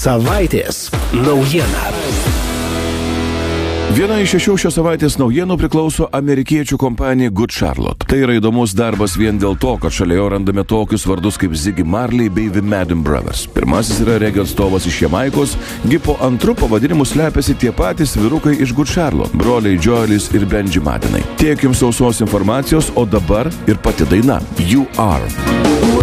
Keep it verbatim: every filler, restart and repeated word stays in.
Savaitės naujiena. Viena iš šešių šios savaitės naujienų priklauso amerikiečių kompanijai Good Charlotte. Tai yra įdomus darbas vien dėl to, kad šalia jo randame tokius vardus kaip Ziggy Marley bei The Madden Brothers. Pirmasis yra regio atstovas iš Jamaikos, gi po antru pavadinimu slepiasi tie patys vyrukai iš Good Charlotte, broliai Joelis ir Benji Maddenai. Tiek jums sausos informacijos, o dabar ir pati daina You Are.